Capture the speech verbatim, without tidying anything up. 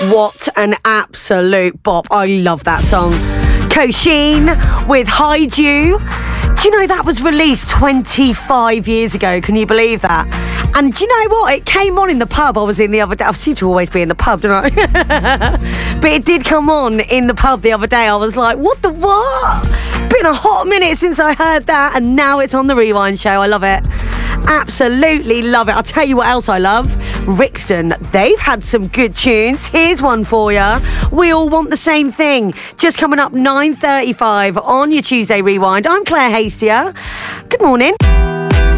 What an absolute bop. I love that song. Kosheen with Hide You. Do you know that was released twenty-five years ago? Can you believe that? And do you know what? It came on in the pub I was in the other day. I seem to always be in the pub, don't I? But it did come on in the pub the other day. I was like, what the what? Been a hot minute since I heard that, and now it's on the Rewind show. I love it. Absolutely love it. I'll tell you what else I love. Rixton, they've had some good tunes. Here's one for you. We All Want the Same Thing. Just coming up nine thirty-five on your Tuesday Rewind. I'm Claire Hastier. Good morning.